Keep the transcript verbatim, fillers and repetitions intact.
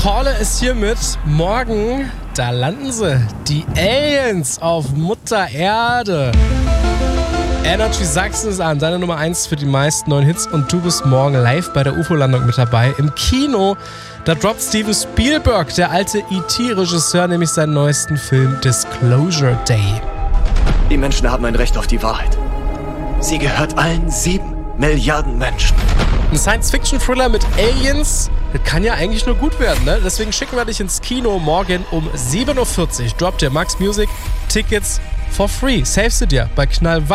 Caller ist hiermit. Morgen, da landen sie. Die Aliens auf Mutter Erde. Energy Sachsen ist an, deine Nummer eins für die meisten neuen Hits. Und du bist morgen live bei der U F O-Landung mit dabei. Im Kino, da droppt Steven Spielberg, der alte E T-Regisseur, nämlich seinen neuesten Film Disclosure Day. Die Menschen haben ein Recht auf die Wahrheit. Sie gehört allen sieben Milliarden Menschen. Ein Science-Fiction-Thriller mit Aliens, das kann ja eigentlich nur gut werden, ne? Deswegen schicken wir dich ins Kino morgen um sieben Uhr vierzig. Droppt dir Max Music Tickets for free. Savest du dir bei Knall